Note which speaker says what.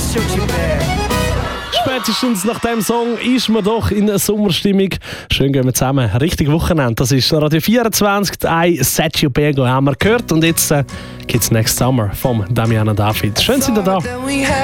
Speaker 1: Spätestens nach diesem Song ist man doch in einer Sommerstimmung. Schön gehen wir zusammen. Richtig Wochenende. Das ist Radio 24. I Set You Bego haben wir gehört. Und jetzt gibt es Next Summer vom Damiano David. Schön, sind ihr da.